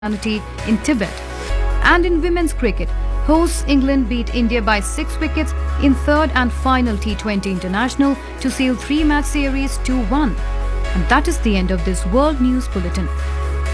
Christianity in Tibet. And in women's cricket, hosts England beat India by 6 wickets in third and final T20 international to seal 3-match series 2-1. And that is the end of this World News Bulletin.